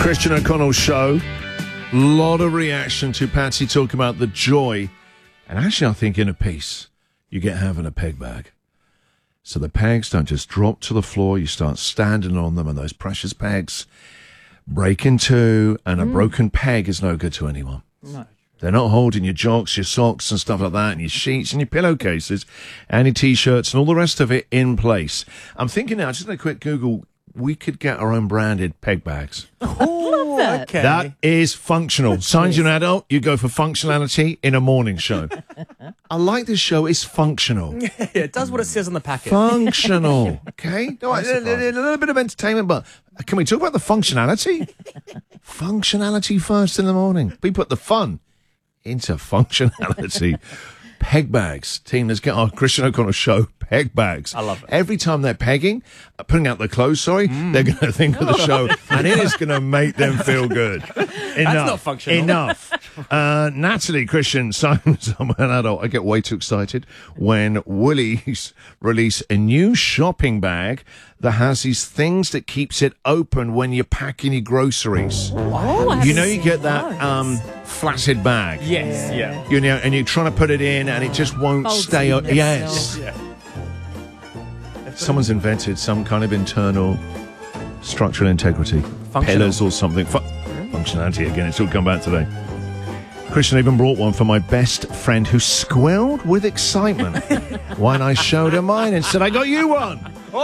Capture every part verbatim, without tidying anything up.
Christian O'Connell show. Lot of reaction to Patsy talking about the joy. And actually, I think in a piece, you get having a peg bag. So the pegs don't just drop to the floor. You start standing on them, and those precious pegs break in two, and a mm. broken peg is no good to anyone. No. They're not holding your jocks, your socks and stuff like that, and your sheets and your pillowcases and your T-shirts and all the rest of it in place. I'm thinking now, just a quick Google, we could get our own branded peg bags. Oh, that. okay. That is functional. Signs you're an adult, you go for functionality in a morning show. I like this show. It's functional. Yeah, it does what it says on the packet. Functional. Okay? No, a, a, a little bit of entertainment, but can we talk about the functionality? Functionality first in the morning. We put the fun into functionality. Peg bags. Team, let's get our Christian O'Connell show. Peg bags. I love it. Every time they're pegging, uh, putting out their clothes, sorry, mm. they're going to think of the show, and it is going to make them feel good. Enough. That's not functional. Enough. Uh, Natalie, Christian, Simon, I'm an adult. I get way too excited when Woolies release a new shopping bag that has these things that keeps it open when you're packing your groceries. Oh, you know, you get that um, flaccid bag. Yes, yeah. You know, and you're trying to put it in, and it just won't Folds stay in open. Yes. itself. Yeah. Someone's invented some kind of internal structural integrity. Functional. Pillars or something. Fu- functionality again. It's all come back today. Christian even brought one for my best friend who squealed with excitement when I showed her mine and said, I got you one.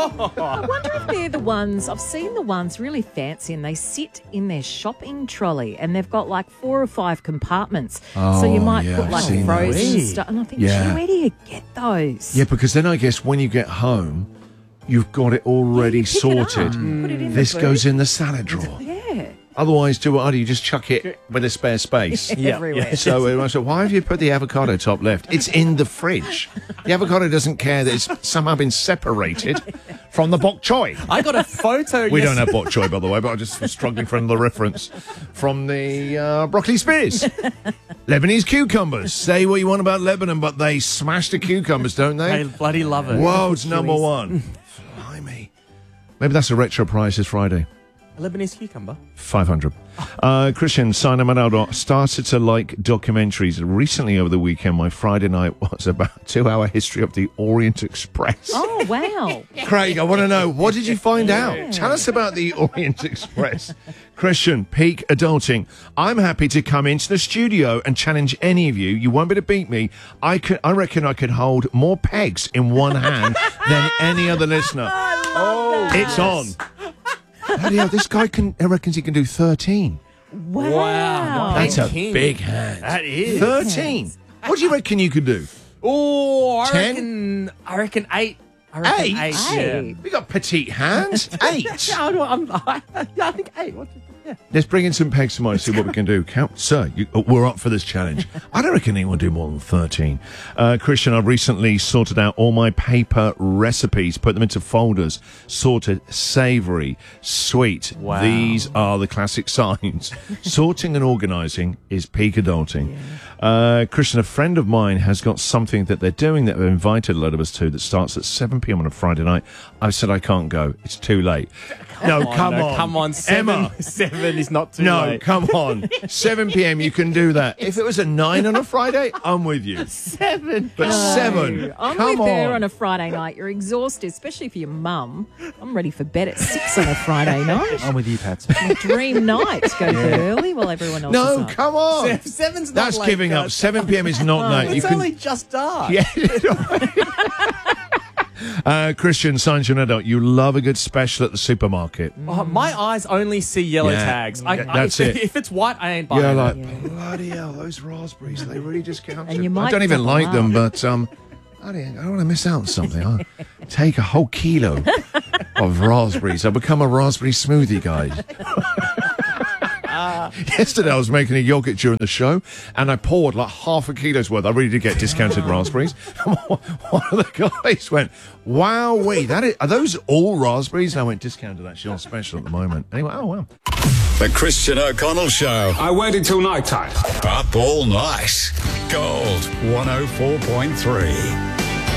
I wonder if they're the ones, I've seen the ones really fancy, and they sit in their shopping trolley, and they've got like four or five compartments. Oh, so you might yeah, put I've like seen frozen those. stuff. And I think, Yeah. gee, where do you get those? Yeah, because then I guess when you get home, you've got it already You pick it up, sorted. put it in This the goes fridge. in the salad drawer. Yeah. Otherwise, do what I do, you just chuck it with a spare space. Yeah, Everywhere. yeah. So everyone said, why have you put the avocado top left? It's in the fridge. The avocado doesn't care that it's somehow been separated from the bok choy. I got a photo. We yes- don't have bok choy, by the way, but I just was struggling for the reference from the uh, broccoli spears. Lebanese cucumbers. Say what you want about Lebanon, but they smash the cucumbers, don't I they? bloody love it. World's number one. Blimey. Maybe that's a retro prize this Friday. A Lebanese cucumber. five hundred. Uh, Christian, Simon Ronaldo started to like documentaries. Recently over the weekend, my Friday night was about a two-hour history of the Orient Express. Oh, wow. Craig, I want to know, what did you find out? Tell us about the Orient Express. Christian, peak adulting. I'm happy to come into the studio and challenge any of you. You won't be able to beat me. I could, I reckon I could hold more pegs in one hand than any other listener. Oh, It's on. Bloody hell, this guy can, I reckons he can do thirteen. Wow. Wow. That's a King. big hand. That is. thirteen. What do you reckon you could do? Oh, I Ten? reckon. I reckon eight. I reckon Eight? eight. Eight. We got petite hands. Eight. Yeah, I, don't- I'm, I, yeah, I think eight. What, yeah. Let's bring in some pegs tomorrow and see what we can do. Count, sir, you, oh, we're up for this challenge. I don't reckon anyone will do more than thirteen. Uh, Christian, I've recently sorted out all my paper recipes, put them into folders, sorted savoury, sweet. Wow. These are the classic signs. Sorting and organising is peak adulting. Yeah. Uh, Christian, a friend of mine has got something that they're doing that they've invited a lot of us to that starts at seven p.m. on a Friday night. I said I can't go. It's too late. No, Oh, come no, on. Come on. Seven, Emma. seven is not too No, late. come on. seven p.m. you can do that. If it was a nine on a Friday, I'm with you. Seven. But seven, I'm come with her on. on a Friday night. You're exhausted, especially for your mum. I'm ready for bed at six on a Friday night. I'm with you, Pat. My dream night. Go to bed early while everyone else is No, up. come on. Seven's not That's late, giving up. guys. seven p.m. is not late. It's You can. only just dark. Yeah. uh, Christian, signs you're an adult. You love a good special at the supermarket. Oh, my eyes only see yellow Yeah. tags. I, Yeah, I, that's if, it. If it's white, I ain't buying You're it. like, Yeah. bloody hell, those raspberries, they really discounted. And you might I don't even double like them, up. but um, I don't, I don't want to miss out on something. I'll take a whole kilo of raspberries. I'll become a raspberry smoothie guy. Yesterday I was making a yogurt during the show, and I poured like half a kilo's worth. I really did get discounted raspberries. One of the guys went, wow, wait, that is, are those all raspberries? And I went, discounted, actually on special at the moment. Anyway, oh, wow. The Christian O'Connell Show. I waited till night time. Up all night. Gold one oh four point three.